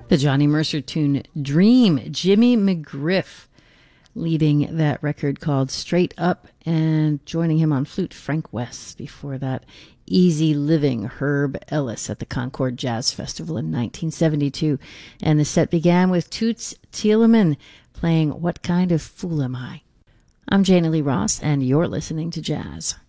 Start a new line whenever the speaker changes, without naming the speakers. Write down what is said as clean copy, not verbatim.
The Johnny Mercer tune Dream, Jimmy McGriff leading that record called Straight Up, and joining him on flute, Frank West. Before that, Easy Living, Herb Ellis at the Concord Jazz Festival in 1972. And the set began with Toots Thielemans playing What Kind of Fool Am I? I'm Jana Lee Ross, and you're listening to Jazz.